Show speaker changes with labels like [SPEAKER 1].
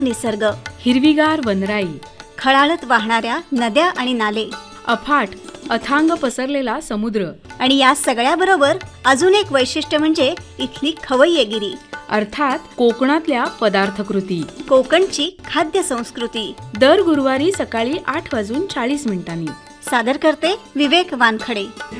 [SPEAKER 1] निसर्ग,
[SPEAKER 2] हिरवीगार वनराई,
[SPEAKER 1] खळाळत वाहणाऱ्या नद्या आणि नाले
[SPEAKER 2] अफाट अथांग पसरलेला समुद्र
[SPEAKER 1] आणि या सगळ्याबरोबर अजून एक वैशिष्ट्य म्हणजे इथली खवय्येगिरी,
[SPEAKER 2] अर्थात कोकणातल्या पदार्थकृती.
[SPEAKER 1] कोकणची खाद्य संस्कृती.
[SPEAKER 2] दर गुरुवारी सकाळी 8:40 सादर
[SPEAKER 1] सादर करते विवेक वानखडे.